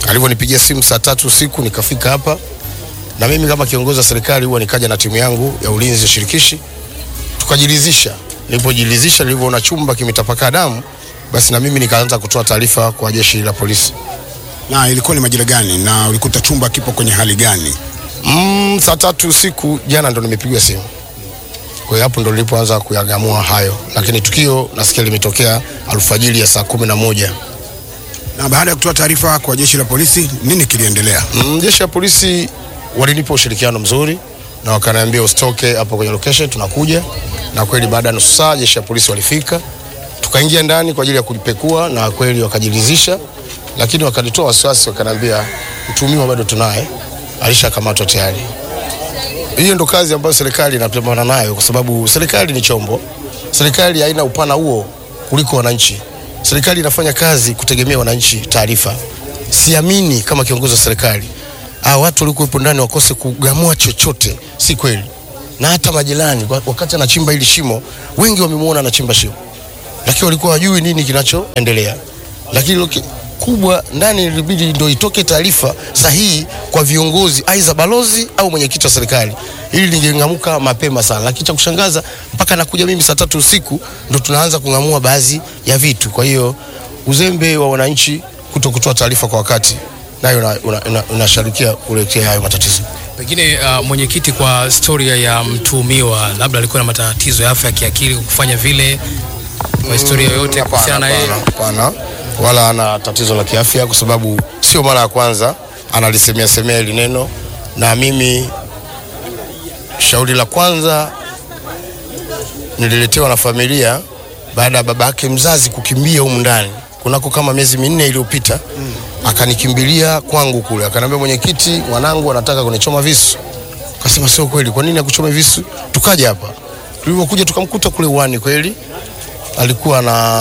Alivyonipigia simu saa 3 usiku nikafika hapa, na mimi kama kiongozi wa serikali huwa nikaja na timu yangu ya ulinzi shirikishi, tukajiridhisha. Nilipojiridhisha, nilivyoona chumba kimetapakaa damu, basi na mimi nikaanza kutoa taarifa kwa jeshi la polisi. Na ilikuwa ni majira gani na ulikuta chumba kipo kwenye hali gani? Saa 3 usiku jana ndo nimepigwa simu. Kwa hiyo hapo ndo nilipoanza kuyagamua hayo, lakini tukio nasikia limetokea alfajiri ya saa 11. Na baada ya kutoa taarifa kwa jeshi la polisi, nini kiliendelea? Jeshi la polisi walinipa ushirikiano mzuri na wakaniambia usitoke hapo kwenye location, tunakuja. Na kweli baada ya nusu saa jeshi la polisi walifika, tukaingia ndani kwa ajili ya kulipekua, na kweli wakajiridhisha, lakini wakanitoa wasiwasi, wakaniambia mtuhumiwa bado tunaye, alishakamatwa tayari. Hiyo ndo kazi ambayo serikali inapambana nayo, kwa sababu serikali ni chombo. Serikali haina upana huo kuliko wananchi. Serikali inafanya kazi kutegemea wananchi taarifa. Siamini kama kiongozi wa serikali watu walikuwepo ndani wakose kugamua chochote, si kweli. Na hata majirani wakati anachimba hili shimo, wengi wamemuona anachimba shimo, lakini walikuwa hawajui nini kinachoendelea. Lakini kubwa ndani ilibidi ndio itoke taarifa sahihi kwa viongozi, aidha balozi au mwenyekiti wa serikali, ili lingengamuka mapema sana. Lakini cha kushangaza mpaka nakuja mimi saa 3 usiku ndio tunaanza kungamua baadhi ya vitu. Kwa hiyo uzembe wa wananchi kutokutoa taarifa kwa wakati nayo unashirikia kuletea hayo matatizo. Pengine mwenyekiti, kwa historia ya mtuhumiwa, labda alikuwa na matatizo ya afya ya kiakili kufanya vile, kwa historia yoyote kuhusiana na yeye? Hapana, wala ana tatizo la kiafya, kwa sababu sio mara ya kwanza analisemea hili neno. Na mimi shauri la kwanza nililetewa na familia baada ya babake mzazi kukimbia humu ndani kunako kama miezi 4 iliyopita. Akanikimbilia kwangu kule, akaniambia mwenyekiti, mwanangu anataka kunichoma visu. Akasema sio kweli, kwa nini akuchome visu? Tukaja hapa, tulipokuja tukamkuta kule uani, kweli alikuwa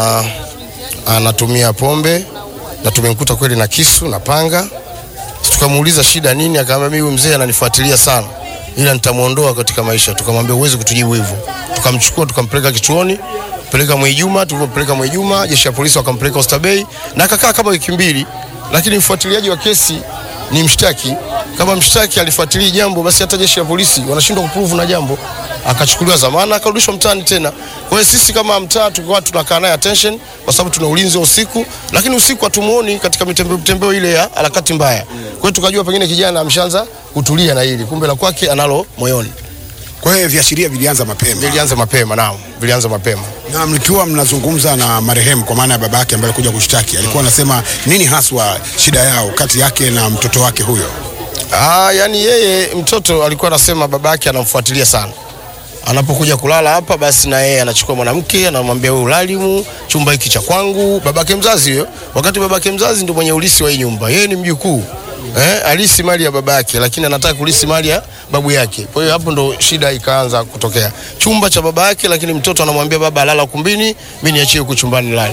anatumia pombe, na tumemkuta kweli na kisu na panga. Tukamuuliza shida nini, akamwambia mimi huyu mzee ananifuatilia sana, ila nitamuondoa katika maisha. Tukamwambia uweze kutujibu hivyo. Tukamchukua tukampeleka kituoni, peleka Mwijuma. Tulipopeleka Mwijuma, jeshi la polisi wakampeleka Oysterbay, na akakaa kama wiki 2. Lakini mfuatiliaji wa kesi ni mshtaki. Kama mshtaki alifuatilia jambo, basi hata jeshi la polisi wanashindwa kuprove na jambo. Akachukuliwa zamana, akarudishwa mtaani tena. Kwa hiyo sisi kama mtaa tulikuwa tunakaa naye attention, kwa sababu tuna ulinzi wa usiku, lakini usiku hatumuoni katika mitembeo ile ya harakati mbaya. Kwa hiyo tukajua pengine kijana amshaanza kutulia na hili, kumbe la kwake analo moyoni. Kwa hiyo viashiria vilianza mapema. Naam, vilianza mapema. Na mlikiwa mnazungumza na marehemu, kwa maana ya babake ambaye alikuja kushtaki, alikuwa anasema nini haswa shida yao kati yake na mtoto wake huyo? Yani yeye mtoto alikuwa anasema babake anamfuatilia sana. Anapokuja kulala hapa, basi na yeye anachukua mwanamke, anamwambia wewe ulalimu, chumba hiki cha kwangu. Babake mzazi huyo, wakati babake mzazi ndio mwenye ulisi wa hii nyumba. Yeye ni mjukuu. Alisi mali ya babake, lakini anataka kulisi mali ya babu yake. Kwa hiyo hapo ndo shida ikaanza kutokea. Chumba cha babake, lakini mtoto anamwambia baba alala ukumbini, mimi niachie huko chumbani nilale.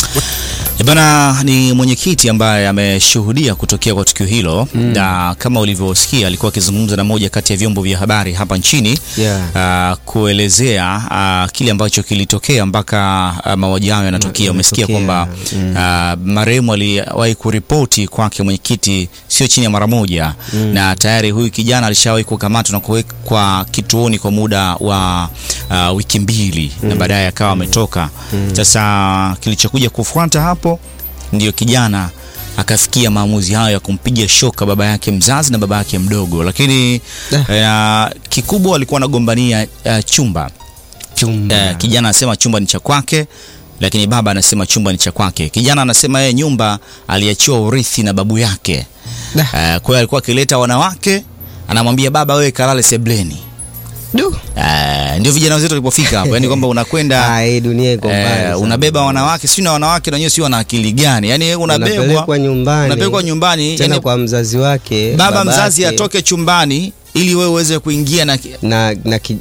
Bana, ni mwenyekiti ambaye ameshuhudia kutokea kwa tukio hilo. Na kama ulivyosikia alikuwa akizungumza na moja kati ya vyombo vya habari hapa nchini, kuelezea kile ambacho kilitokea mpaka mauaji hayo yanatokea. Umesikia kwamba marehemu aliwahi kuripoti kwake mwenyekiti sio chini ya mara moja, na tayari huyu kijana alishawahi kukamatwa na kuwekwa kituoni kwa muda wa wiki 2, na baadaye akawa ametoka. Sasa kilichokuja kufuata hapo ndio kijana akafikia maamuzi hayo ya kumpiga shoka baba yake mzazi na baba yake mdogo. Lakini kikubwa alikuwa anagombania chumba. Kijana anasema chumba ni cha kwake, lakini baba anasema chumba ni cha kwake. Kijana anasema yeye nyumba aliachiwa urithi na babu yake. Kwa hiyo alikuwa akileta wanawake, anamwambia baba, wewe kalale sebleni. Ndio vijana wetu walipofika hapo, yani kwamba unakwenda dunia iko mbali, unabeba wanawake, si na wanawake na wenyewe si wana akili gani? Yani unabebwa nyumbani tena kwa mzazi wake, baba mzazi atoke chumbani ili wewe uweze kuingia na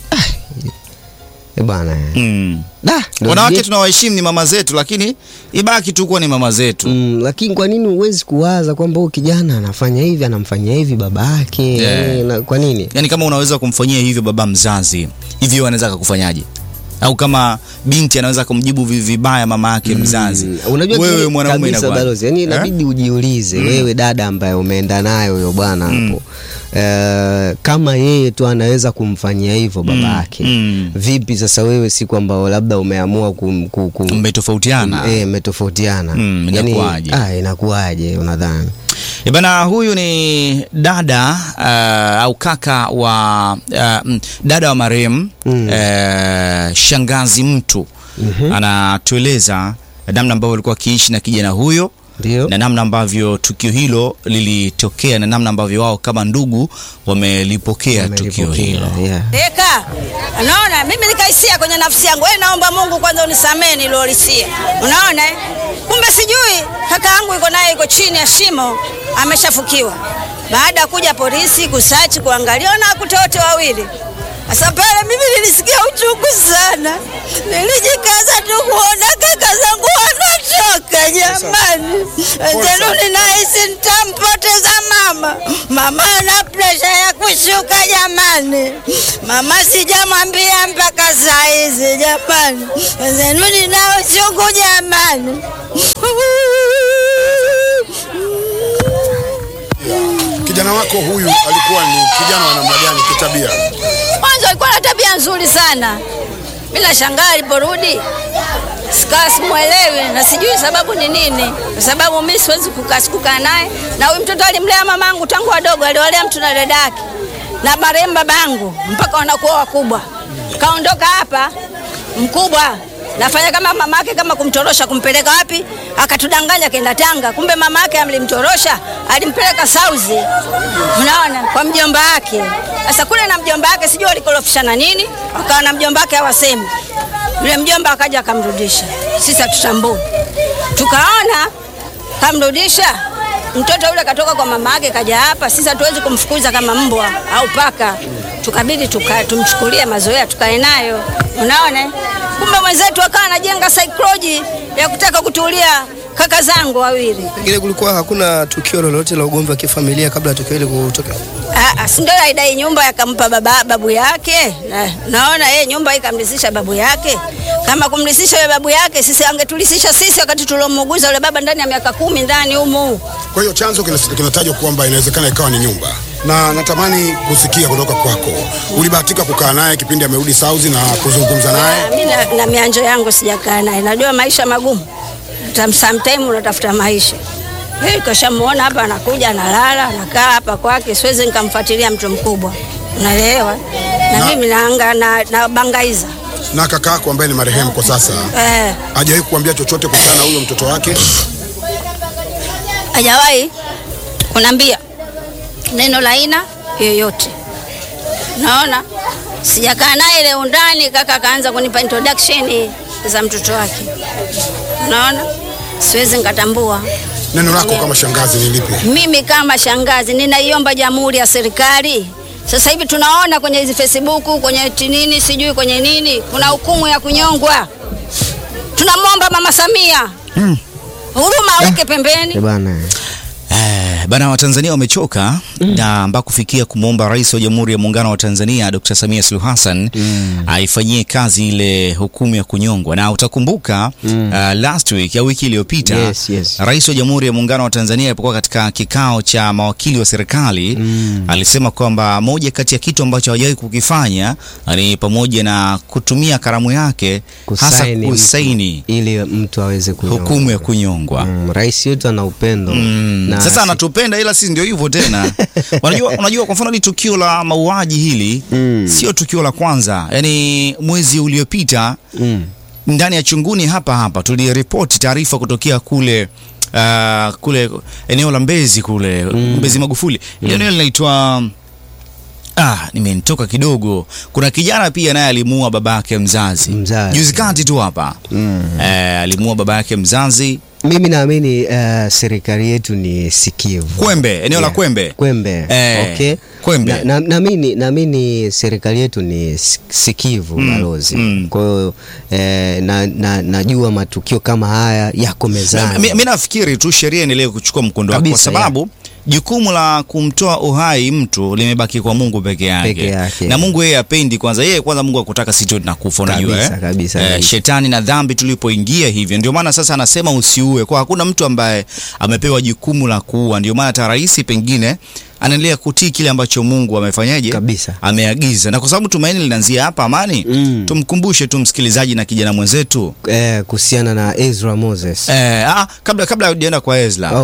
bwana. Wanawake tunawaheshimu, ni mama zetu, lakini ibaki tu kuwa ni mama zetu. Lakini kwa nini huwezi kuwaza kwamba huyu kijana anafanya hivi, anamfanyia hivi baba yake? Kwa nini? Yani kama unaweza kumfanyia hivyo baba mzazi, hivyo anaweza kukufanyaje? au kama binti anaweza kumjibu vibaya mama yake mzazi. Unajua wewe mwanaume inakuwa balozi, yani inabidi ujiulize wewe dada ambaye umeenda nayo huyo bwana hapo, kama yeye tu anaweza kumfanyia hivyo baba yake, vipi sasa wewe siku ambao labda umeamua mmetofautiana? Mmetofautiana, yani inakuaje unadhani? Bana, huyu ni dada au kaka wa dada wa marehemu shangazi mtu. Anatueleza namna ambavyo alikuwa akiishi na kijana huyo. Dio. Na namna ambavyo tukio hilo lilitokea na namna ambavyo wao kama ndugu wamelipokea tukio hilo. Eka, unaona mimi nikaisia kwenye nafsi yangu, naomba Mungu kwanza unisamee nilolisia. Unaona kumbe sijui kaka yangu yuko naye yuko chini ya shimo ameshafukiwa. Baada kuja polisi kusearch kuangalia na kutote wawili. Sasa pale mimi nilisikia uchungu sana. Nilijikaza tu kuona kaka zangu wanatoka jamani. Ndio nahisi nitampoteza mama. Mama ana pressure ya kushuka jamani. Mama sijamwambia mpaka saa hizi jamani. Ndio ninao uchungu jamani. Kijana wako huyu alikuwa ni kijana wa namna gani kitabia? Mwanzo alikuwa na tabia nzuri sana. Mimi nashangaa aliporudi simuelewi na sijui sababu ni nini. Kwa sababu mimi siwezi kukaa naye, na huyu mtoto alimlea mamangu tangu wadogo, aliwalea mtu na dada yake na marehemu babangu mpaka wanakuwa wakubwa. Kaondoka hapa mkubwa, nafanya kama mamake kama kumtorosha kumpeleka wapi? Akatudanganya kenda Tanga. Kumbe mamake amlimtorosha, alimpeleka Sauzi. Unaona? Kwa mjomba wake. Sasa kule na mjomba wake sijui walikorofishana nini, akawa na mjomba wake hawasemi. Yule mjomba akaja akamrudisha. Sisi tutambua. Tukaona kamrudisha. Mtoto yule katoka kwa mama yake kaja hapa, sisi hatuwezi kumfukuza kama mbwa au paka. Tukabidi tumchukulie mazoea tukae nayo. Unaona? Kumbe mwenzetu akawa anajenga psychology ya kutaka kutulia kaka zangu wawili. Pengine kulikuwa hakuna tukio lolote la ugomvi wa kifamilia kabla tukio hili kutokea? Si ndio aidai nyumba yakampa babu yake. Naona yeye nyumba ikamlisisha babu yake. Kama kumlisisha yule babu yake, sisi angetulisisha sisi wakati tulomuuguza yule baba ndani ya miaka 10 ndani humu. Kwa hiyo chanzo kinatajwa kwamba inawezekana ikawa ni nyumba. Na natamani kusikia kutoka kwako. Ulibahatika kukaa naye kipindi amerudi Sauzi na kuzungumza naye? Mimi na mianjo yangu sijakaa naye. Najua maisha magumu. Sometimes unatafuta maisha. Kashamuona hapa anakuja analala, anakaa hapa kwake, siwezi nikamfuatilia mtu mkubwa. Unaelewa? Na mimi na bangaiza. Na kaka yako ambaye ni marehemu kwa sasa, hajawahi kukuambia chochote kuhusiana na huyo mtoto wake? Hajawahi kuniambia neno la aina yoyote. Naona sijakaa naye leo ndani, kaka kaanza kunipa introduction za mtoto wake. Naona siwezi nikatambua. Neno lako kama shangazi ni lipi? Mimi kama shangazi ninaiomba jamhuri ya serikali. Sasa hivi tunaona kwenye hizi Facebook, kwenye nini sijui kwenye nini, kuna hukumu ya kunyongwa. Tunamwomba Mama Samia huruma aweke pembeni. Bana, Watanzania wamechoka na mpaka kufikia kumwomba Rais wa Jamhuri ya Muungano wa Tanzania Dr. Samia Suluhu Hassan aifanyie kazi ile hukumu ya kunyongwa. Na utakumbuka last week ya wiki iliyopita, Rais wa Jamhuri ya Muungano wa Tanzania alipokuwa katika kikao cha mawakili wa serikali alisema kwamba moja kati ya kitu ambacho hajawahi kukifanya ni pamoja na kutumia karamu yake hasa kusaini ili mtu aweze kunyongwa, hukumu ya kunyongwa. Rais yetu ana upendo. Na sasa anatupenda, ila sisi ndio hivyo tena. Unajua kwa mfano ni tukio la mauaji hili sio tukio la kwanza. Yaani mwezi uliopita ndani ya Chunguni hapa tuliripoti taarifa kutokea kule eneo la Mbezi kule Mbezi Magufuli. Ile eneo linaitwa nimenitoka kidogo. Kuna kijana pia naye alimuua babake mzazi. Juzi kati tu hapa. Alimuua babake mzazi. Mimi naamini serikali yetu ni sikivu. Kwembe, eneo la Kwembe. Okay. Kwembe. Naamini serikali yetu ni sikivu balozi. Kwa hiyo najua matukio kama haya yako mezani. Mimi nafikiri tu sheria endelee kuchukua mkondo wake, kwa sababu jukumu la kumtoa uhai mtu limebaki kwa Mungu peke yake. Na Mungu yeye hapendi kwanza, yeye kwanza Mungu akutaka sisi tu tunakufa, unajua kabisa. Shetani na dhambi tulipoingia hivyo, ndio maana sasa anasema usiue. Kwa hakuna mtu ambaye amepewa jukumu la kuua, ndio maana hata rais pengine anaendelea kutii kile ambacho Mungu amefanyaje kabisa, ameagiza. Na kwa sababu tumaini linaanzia hapa, Amani, tumkumbushe tu msikilizaji na kijana mwenzetu kuhusiana na Ezra Moses. Kabla hujaenda kwa Ezra.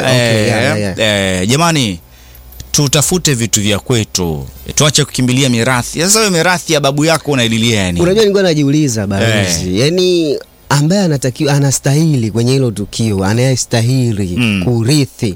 Jamani, tutafute vitu vya kwetu, tuache kukimbilia mirathi. Sasa wewe mirathi ya babu yako unaililia yani? Unajua nilikuwa najiuliza balozi, yani ambaye anastahili kwenye hilo tukio, anayestahili kurithi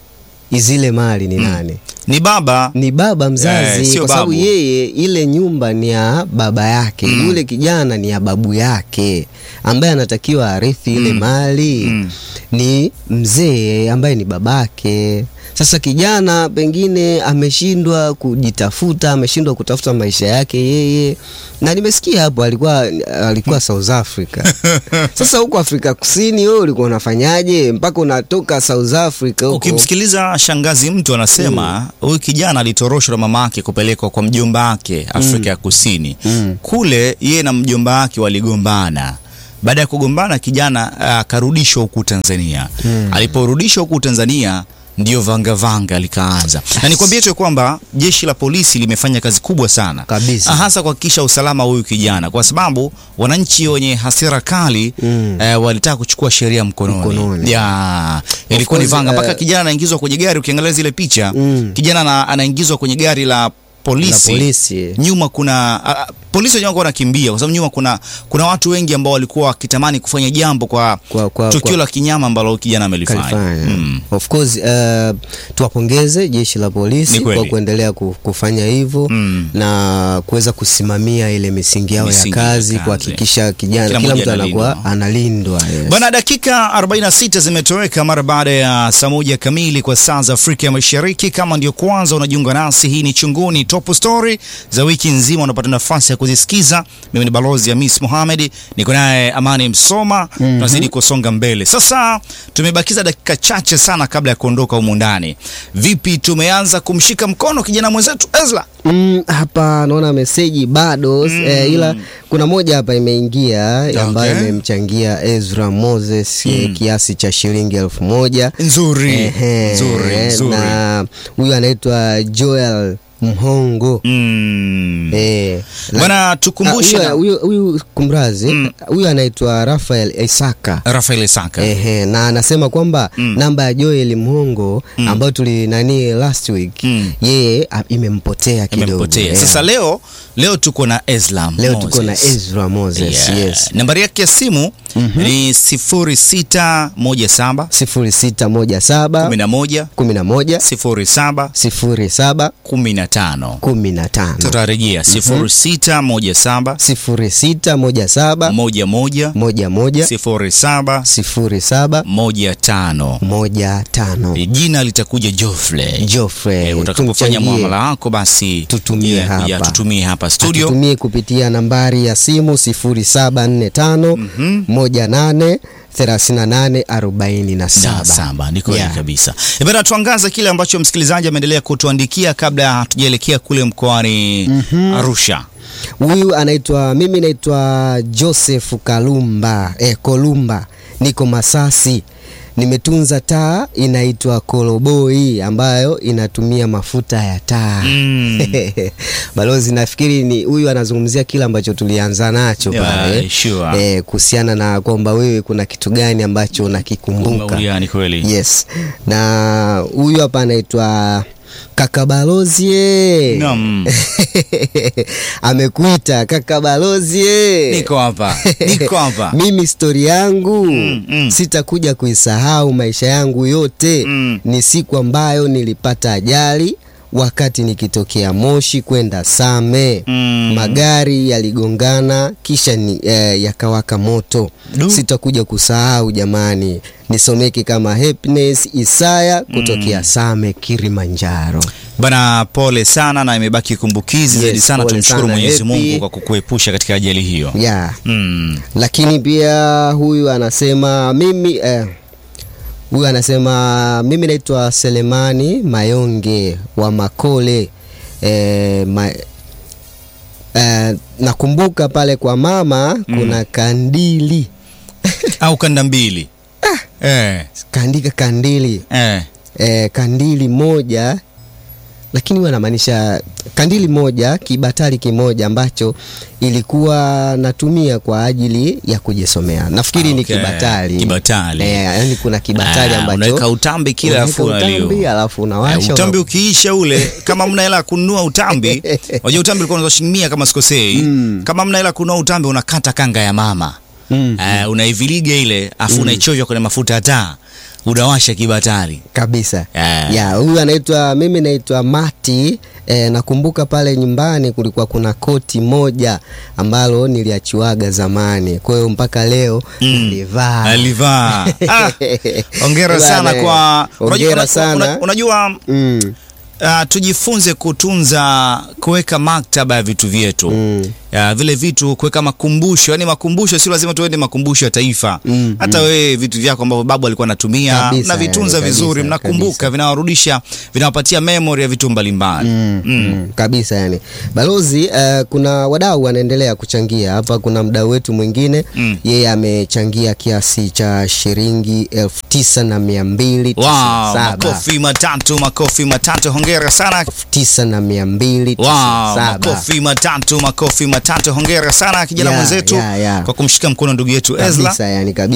izile mali ni nani? Ni baba mzazi, kwa sababu yeye ile nyumba ni ya baba yake, yule kijana ni ya babu yake. Ambaye anatakiwa arithi ile mali ni mzee ambaye ni babake. Sasa kijana pengine ameshindwa kujitafuta, ameshindwa kutafuta maisha yake yeye. Na nimesikia hapo alikuwa South Africa. Sasa huko Afrika Kusini wewe ulikuwa unafanyaje mpaka unatoka South Africa huko? Ukimsikiliza shangazi mtu anasema huyu kijana alitoroshwa na mama yake kupelekwa kwa mjomba wake Afrika ya Kusini. Kule yeye na mjomba wake waligombana. Baada ya kugombana kijana akarudishwa huku Tanzania. Aliporudishwa huku Tanzania ndio vanga likaanza. Na nikwambie tu kwamba jeshi la polisi limefanya kazi kubwa sana kabisa, hasa kuhakikisha usalama huyu kijana, kwa sababu wananchi wenye hasira kali walitaka kuchukua sheria mkononi. Ilikuwa ni vanga mpaka kijana anaingizwa kwenye gari. Ukiangalia zile picha, kijana anaingizwa kwenye gari la polisi. Nyuma kuna polisi wenyewe wanakimbia kwa sababu nyuma kuna watu wengi ambao walikuwa wakitamani kufanya jambo kwa tukio la kinyama ambalo kijana amelifanya. Of course tuwapongeze jeshi la polisi kwa kuendelea kufanya hivyo na kuweza kusimamia ile misingi yao ya kazi, kuhakikisha kijana kila mtu anakuwa analindwa. Bana, dakika 46 zimetoweka mara baada ya saa 1 kamili kwa saa za Afrika ya Mashariki. Kama ndio kwanza unajiunga nasi, hii ni Chunguni Top Story za wiki nzima, unapata nafasi ya kuzisikiza. Mimi ni Balozi Hamis Mohamed, niko naye Amani Msoma. Tunazidi kusonga mbele. Sasa tumebakiza dakika chache sana kabla ya kuondoka humu ndani. Vipi, tumeanza kumshika mkono kijana mwenzetu Ezra? Hapa naona message bado ila kuna moja hapa imeingia ambayo imemchangia Ezra Moses kiasi cha shilingi 1000. Nzuri. Na huyu anaitwa Joel Mhongo. Bwana, tukumbushe huyu kumrazi, huyu anaitwa Rafael Isaka. Na anasema kwamba namba ya Joel Mhongo ambayo last week yeye imempotea kidogo. Sasa leo tuko na Ezra Moses. Yes. Nambari yake ya simu ni 0617 11 07 15. Tutarejea 0617 11 07 15. Jina litakuja Geoffrey. Utakapofanya muamala wako basi tutumie hapa studio. Tutumie kupitia nambari ya simu 0745 18 3847. Ni kweli kabisa. Bwana, tuangaze kile ambacho msikilizaji ameendelea kutuandikia kabla hatujaelekea kule mkoani Arusha. Huyu mimi naitwa Joseph Kolumba. Niko Masasi. Nimetunza taa inaitwa Koloboi ambayo inatumia mafuta ya taa. Balozi, nafikiri ni huyu anazungumzia kile ambacho tulianza nacho pale. Kuhusiana na kwamba wewe kuna kitu gani ambacho unakikumbuka. Yes. Na huyu hapa anaitwa Kaka Balozi. Amekuita Kaka Balozi. Niko hapa. Mimi story yangu sitakuja kuisahau maisha yangu yote. Ni siku ambayo nilipata ajali wakati nikitokea Moshi kwenda Same. Magari yaligongana kisha yakawaka moto. Sitakuja kusahau jamani. Nisomeke kama Happiness Isaya kutokea Same, Kilimanjaro. Bana, pole sana na imebaki kumbukizi zaidi sana. Tumshukuru Mwenyezi Mungu kwa kukuepusha katika ajali hiyo. Lakini pia huyu anasema mimi Huyu anasema mimi naitwa Selemani Mayonge wa Makole. Nakumbuka pale kwa mama kuna kandili au kanda mbili. Kaandika kandili. Kandili moja, lakini wanamaanisha kandili moja, kibatari kimoja ambacho ilikuwa natumia kwa ajili ya kujisomea. Nafikiri ni kibatari. Yani kuna kibatari ambacho unaweka utambi kila alafu unawasha. Utambi ukiisha ule, kama mna hela kununua utambi, unajua utambi ulikuwa unauzwa shilingi 100 kama sikosei. Kama mna hela kununua utambi, unakata kanga ya mama. Unaiviliga ile, afu unaichovya kwenye mafuta ya taa. Unawasha kibatari kabisa. Huyu anaitwa, mimi naitwa Mati. Nakumbuka pale nyumbani kulikuwa kuna koti moja ambalo niliachiwaga zamani, kwa hiyo mpaka leo nalivaa. Hongera sana kwa unajua tujifunze kutunza, kuweka maktaba ya vitu vyetu. Vile vitu kuweka makumbusho, yani makumbusho sio lazima tuende makumbusho ya taifa. Hata wewe vitu vyako ambavyo babu alikuwa anatumia na vitunza vizuri, mnakumbuka, vinawarudisha, vinawapatia memory ya vitu mbalimbali. Kabisa yani. Balozi, kuna wadau wanaendelea kuchangia hapa. Kuna mdau wetu mwingine, yeye amechangia kiasi cha shilingi 9,297. Makofi matatu. Hongera sana. 9,297. Makofi matatu. Hongera sana kijana mwenzetu kwa kumshika mkono ndugu yetu Ezra. Kabisa yani.